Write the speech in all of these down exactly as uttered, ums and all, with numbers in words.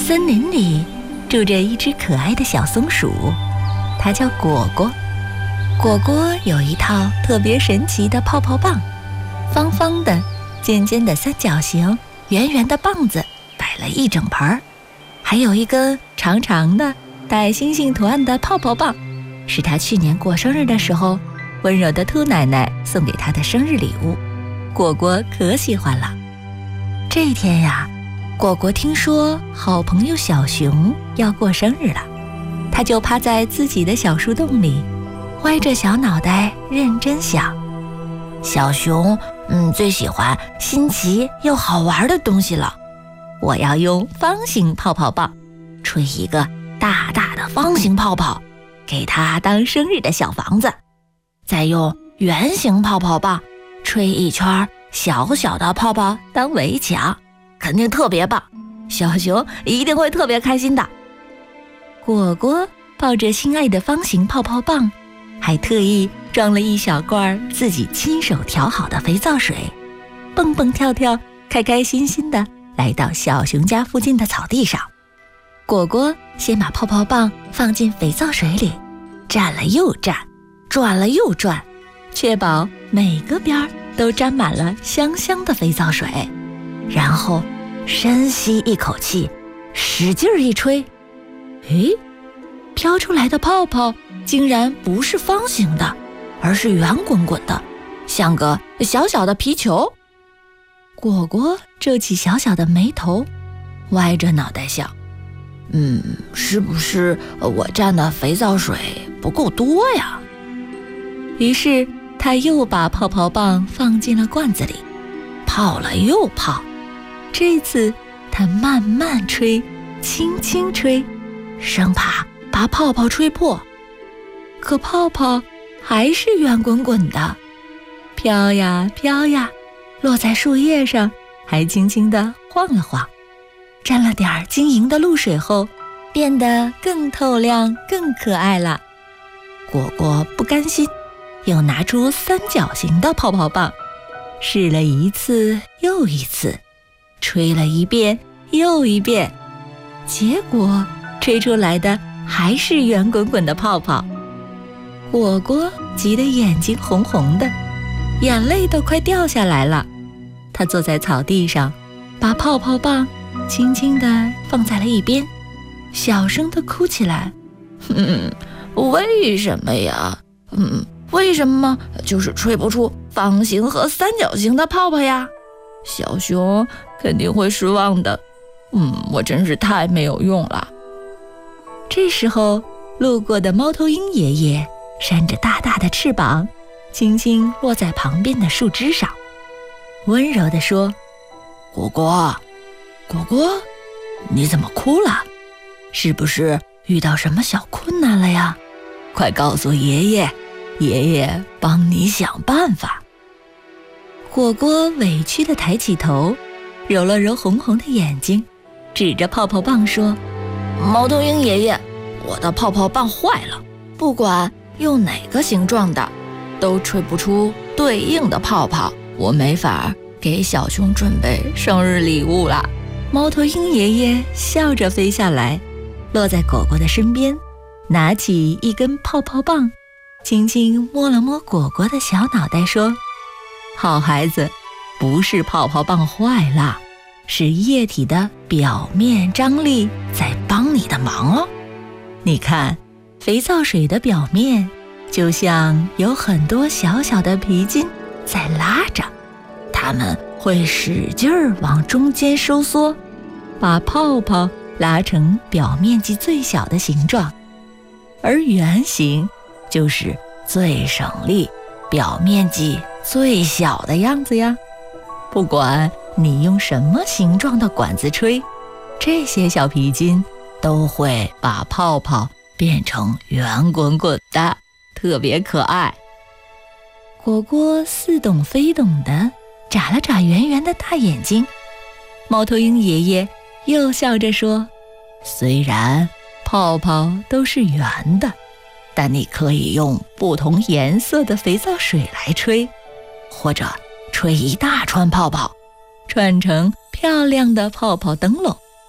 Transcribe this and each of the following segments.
森林里住着一只可爱的小松鼠，它叫果果。果果有一套特别神奇的泡泡棒，方方的、尖尖的三角形、圆圆的棒子摆了一整盘，还有一根长长的带星星图案的泡泡棒，是他去年过生日的时候，温柔的兔奶奶送给他的生日礼物。果果可喜欢了。这一天呀，果果听说好朋友小熊要过生日了，他就趴在自己的小树洞里，歪着小脑袋认真想。小熊嗯，最喜欢新奇又好玩的东西了。我要用方形泡泡棒吹一个大大的方形泡泡，给它当生日的小房子，再用圆形泡泡棒吹一圈小小的泡泡当围墙，肯定特别棒，小熊一定会特别开心的。果果抱着心爱的方形泡泡棒，还特意装了一小罐自己亲手调好的肥皂水，蹦蹦跳跳，开开心心的来到小熊家附近的草地上。果果先把泡泡棒放进肥皂水里，蘸了又蘸，转了又转，确保每个边都沾满了香香的肥皂水，然后深吸一口气，使劲一吹，诶，飘出来的泡泡竟然不是方形的，而是圆滚滚的，像个小小的皮球。果果皱起小小的眉头，歪着脑袋想，嗯，是不是我蘸的肥皂水不够多呀？于是他又把泡泡棒放进了罐子里，泡了又泡。这次他慢慢吹，轻轻吹，生怕把泡泡吹破。可泡泡还是圆滚滚的，飘呀飘呀，落在树叶上，还轻轻地晃了晃。沾了点晶莹的露水后，变得更透亮更可爱了。果果不甘心，又拿出三角形的泡泡棒，试了一次又一次，吹了一遍又一遍，结果吹出来的还是圆滚滚的泡泡。果果急得眼睛红红的，眼泪都快掉下来了。他坐在草地上，把泡泡棒轻轻地放在了一边，小声地哭起来。嗯，为什么呀？嗯，为什么就是吹不出方形和三角形的泡泡呀？小熊肯定会失望的。嗯，我真是太没有用了。这时候，路过的猫头鹰爷爷扇着大大的翅膀，轻轻落在旁边的树枝上，温柔地说：果果，果果，你怎么哭了？是不是遇到什么小困难了呀？快告诉爷爷，爷爷帮你想办法。果果委屈地抬起头，揉了揉红红的眼睛，指着泡泡棒说：猫头鹰爷爷，我的泡泡棒坏了，不管用哪个形状的，都吹不出对应的泡泡，我没法给小熊准备生日礼物了。猫头鹰爷爷笑着飞下来，落在果果的身边，拿起一根泡泡棒，轻轻摸了摸果果的小脑袋，说：好孩子，不是泡泡棒坏了，是液体的表面张力在帮你的忙哦。你看，肥皂水的表面就像有很多小小的皮筋在拉着，它们会使劲儿往中间收缩，把泡泡拉成表面积最小的形状，而圆形就是最省力、表面积最小的样子呀。不管你用什么形状的管子吹，这些小皮筋都会把泡泡变成圆滚滚的，特别可爱。果果似懂非懂的眨了眨圆圆的大眼睛，猫头鹰爷爷又笑着说：虽然泡泡都是圆的，但你可以用不同颜色的肥皂水来吹，或者吹一大串泡泡，串成漂亮的泡泡灯笼。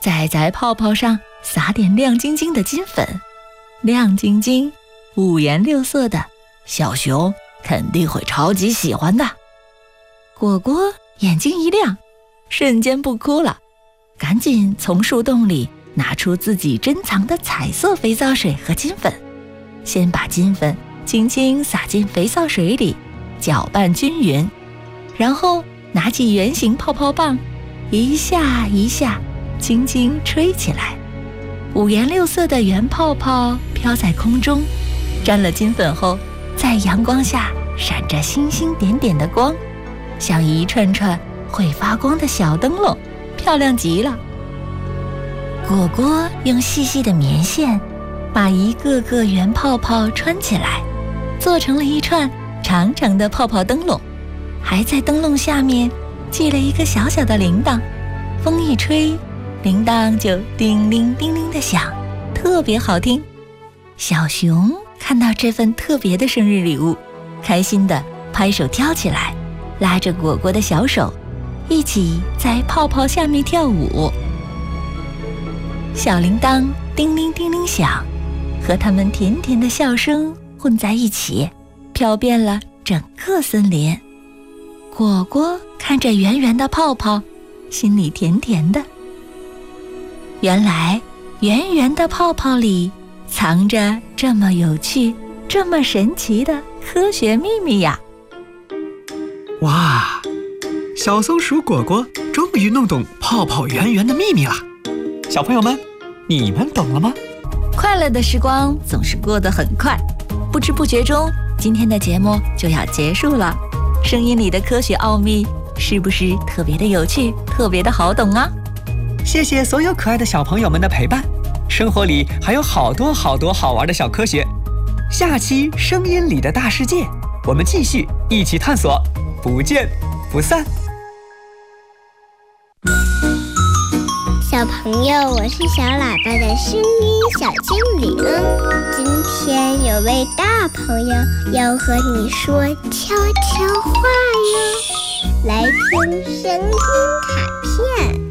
再在泡泡上撒点亮晶晶的金粉，亮晶晶、五颜六色的，小熊肯定会超级喜欢的。果果眼睛一亮，瞬间不哭了，赶紧从树洞里拿出自己珍藏的彩色肥皂水和金粉，先把金粉轻轻撒进肥皂水里，搅拌均匀，然后拿起圆形泡泡棒，一下一下轻轻吹起来，五颜六色的圆泡泡飘在空中，沾了金粉后，在阳光下闪着星星点点的光，像一串串会发光的小灯笼，漂亮极了。果果用细细的棉线把一个个圆泡泡穿起来，做成了一串长长的泡泡灯笼，还在灯笼下面系了一个小小的铃铛，风一吹，铃铛就叮铃叮铃地响，特别好听。小熊看到这份特别的生日礼物，开心地拍手跳起来，拉着果果的小手，一起在泡泡下面跳舞。小铃铛叮铃叮铃响，和他们甜甜的笑声混在一起，飘遍了整个森林。果果看着圆圆的泡泡，心里甜甜的。原来圆圆的泡泡里藏着这么有趣、这么神奇的科学秘密呀！ 哇，小松鼠果果终于弄懂泡泡圆圆的秘密了。小朋友们，你们懂了吗？ 快乐的时光总是过得很快，不知不觉中，今天的节目就要结束了。声音里的科学奥秘是不是特别的有趣，特别的好懂啊？ 谢谢所有可爱的小朋友们的陪伴，生活里还有好多好多好玩的小科学。下期声音里的大世界，我们继续一起探索，不见不散。 小朋友，我是小喇叭的声音小精灵。今天有位大朋友要和你说悄悄话哟，来听声音卡片。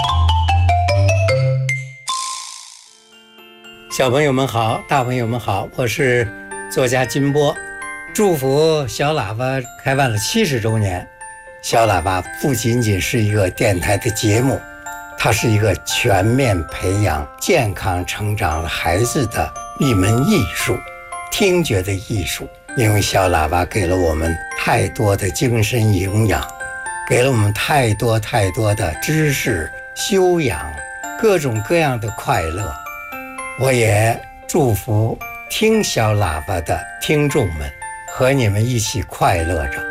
小朋友们好，大朋友们好，我是作家金波，祝福小喇叭开办了七十周年。小喇叭不仅仅是一个电台的节目，它是一个全面培养健康成长孩子的一门艺术，听觉的艺术。因为小喇叭给了我们太多的精神营养，给了我们太多太多的知识修养，各种各样的快乐。我也祝福听小喇叭的听众们，和你们一起快乐着。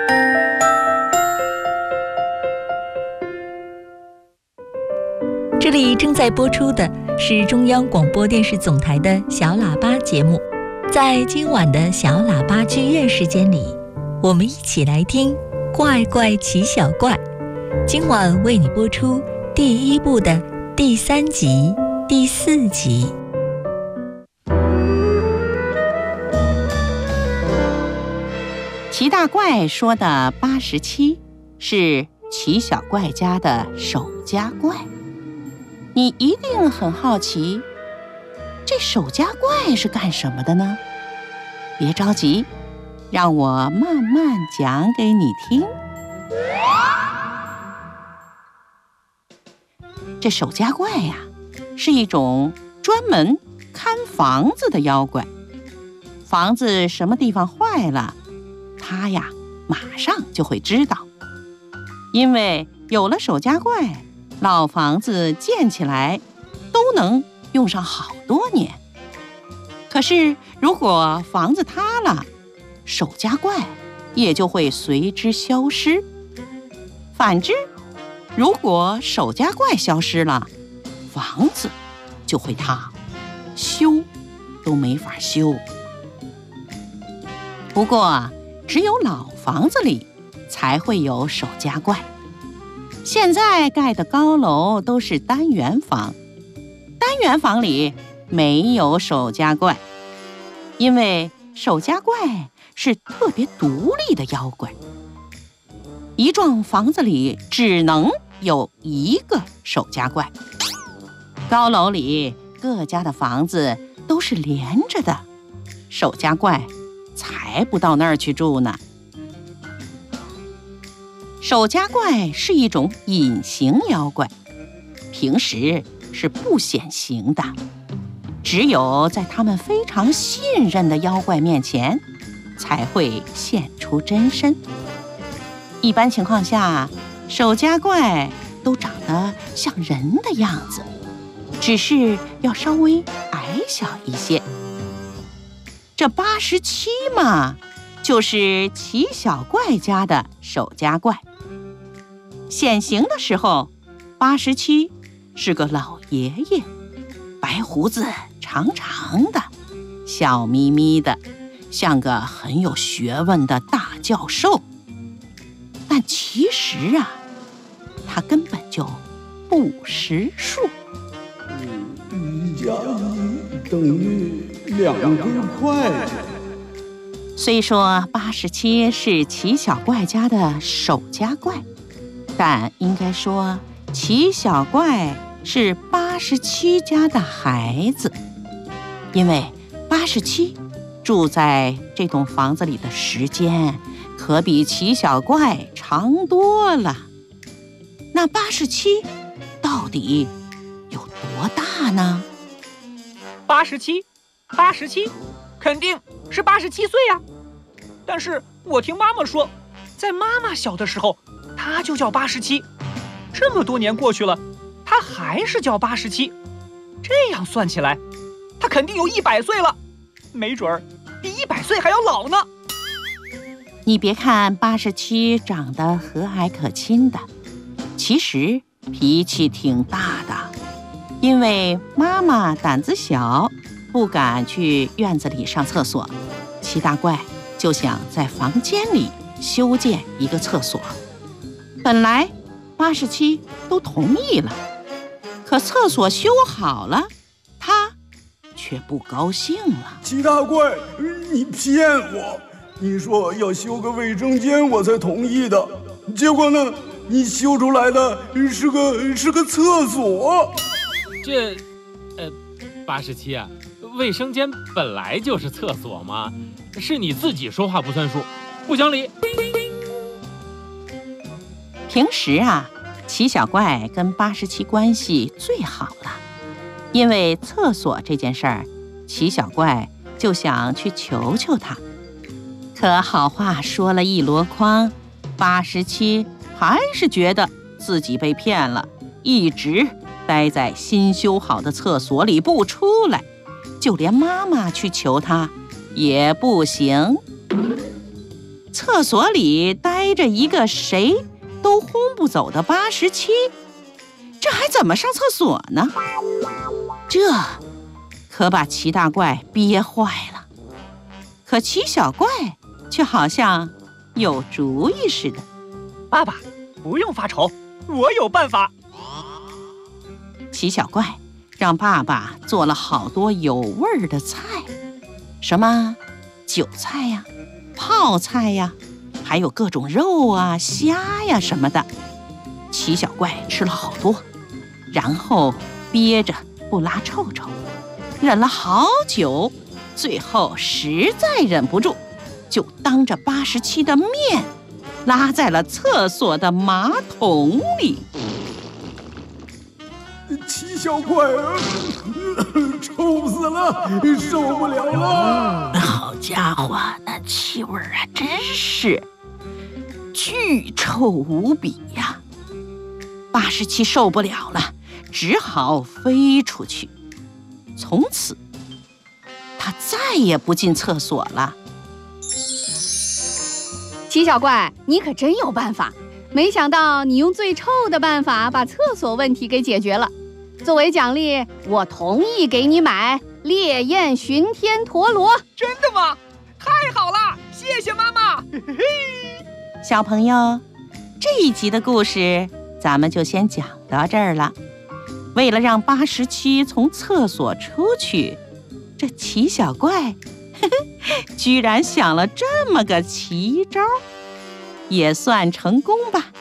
这里正在播出的是中央广播电视总台的小喇叭节目，在今晚的小喇叭剧院时间里，我们一起来听《怪怪奇小怪》。今晚为你播出第一部的第三集、第四集。 奇大怪说的八十七是奇小怪家的守家怪。你一定很好奇，这守家怪是干什么的呢？别着急，让我慢慢讲给你听。这守家怪呀，是一种专门看房子的妖怪。房子什么地方坏了，他呀马上就会知道。因为有了守家怪，老房子建起来都能用上好多年。可是如果房子塌了，守家怪也就会随之消失。反之，如果守家怪消失了，房子就会塌，修都没法修。不过只有老房子里才会有守家怪。现在盖的高楼都是单元房，单元房里没有守家怪，因为守家怪是特别独立的妖怪。一幢房子里只能有一个守家怪， 高楼里各家的房子都是连着的，守家怪才不到那儿去住呢。守家怪是一种隐形妖怪，平时是不显形的，只有在他们非常信任的妖怪面前才会现出真身。一般情况下，守家怪都长得像人的样子，只是要稍微矮小一些。这八十七嘛，就是奇小怪家的守家怪。显形的时候，八十七是个老爷爷，白胡子长长的，笑眯眯的，像个很有学问的大教授。但其实啊，他根本就不识数。 一加一等于两根筷子。 虽说八十七是奇小怪家的守家怪，但应该说奇小怪是八十七家的孩子，因为八十七住在这栋房子里的时间可比奇小怪长多了。那八十七到底有多大呢？ 八十七，八十七，肯定是八十七岁呀。但是我听妈妈说，在妈妈小的时候，她就叫八十七。这么多年过去了，她还是叫八十七。这样算起来，她肯定有一百岁了，没准儿比一百岁还要老呢。 你别看八十七长得和蔼可亲的，其实脾气挺大的。因为妈妈胆子小，不敢去院子里上厕所，七大怪就想在房间里修建一个厕所。本来八十七都同意了，可厕所修好了，他却不高兴了。 七大怪，你骗我！你说要修个卫生间我才同意的，结果呢，你修出来的是个是个厕所。 这，呃，八十七啊，卫生间本来就是厕所嘛，是你自己说话不算数，不讲理。 平时啊，奇小怪跟八十七关系最好了，因为厕所这件事儿，奇小怪就想去求求他。可好话说了一箩筐，八十七还是觉得自己被骗了，一直待在新修好的厕所里不出来，就连妈妈去求他也不行。厕所里待着一个谁都轰不走的八十七，这还怎么上厕所呢？这可把齐大怪憋坏了。可齐小怪却好像有主意似的。 爸爸，不用发愁，我有办法。 齐小怪让爸爸做了好多有味儿的菜，什么韭菜呀、泡菜呀，还有各种肉啊、虾呀什么的。齐小怪吃了好多，然后憋着不拉臭臭，忍了好久，最后实在忍不住，就当着八十七的面拉在了厕所的马桶里。 七小怪，臭死了，受不了了！ 好家伙，那气味啊，真是巨臭无比呀！八十七受不了了，只好飞出去。从此，他再也不进厕所了。 七小怪，你可真有办法！没想到你用最臭的办法把厕所问题给解决了。作为奖励，我同意给你买烈焰巡天陀螺。 真的吗？太好了，谢谢妈妈。 小朋友，这一集的故事咱们就先讲到这儿了。为了让八十七从厕所出去，这齐小怪呵呵居然想了这么个奇招，也算成功吧。